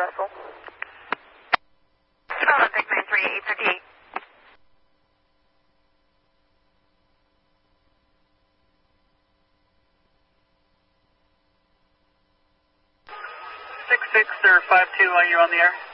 vessel. Olympic 93858. 66 or 52, are you on the air?